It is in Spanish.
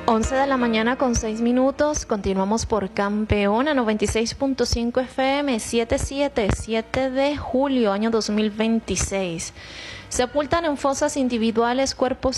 11 de la mañana con 6 minutos, continuamos por Campeona 96.5 FM, 7 de julio, año 2026. Sepultan en fosas individuales cuerpos